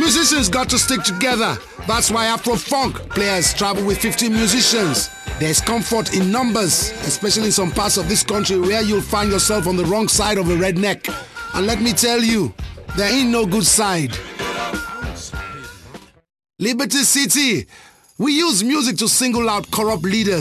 Musicians got to stick together. That's why Afro-Funk players travel with 15 musicians. There's comfort in numbers, especially in some parts of this country where you'll find yourself on the wrong side of a redneck. And let me tell you, there ain't no good side. Liberty City, we use music to single out corrupt leaders.